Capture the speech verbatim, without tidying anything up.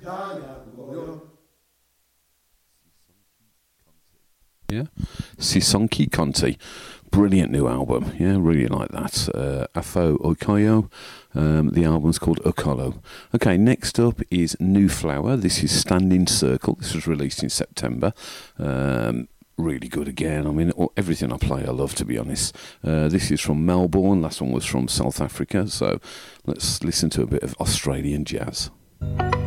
Yeah, Sisonki Conti, brilliant new album. Yeah, really like that. Uh, Afo Okoyo. Um, the album's called Okolo. Okay, next up is New Flower. This is Standing Circle. This was released in September. Um, really good again. I mean, everything I play I love, to be honest. Uh, this is from Melbourne. Last one was from South Africa. So let's listen to a bit of Australian jazz.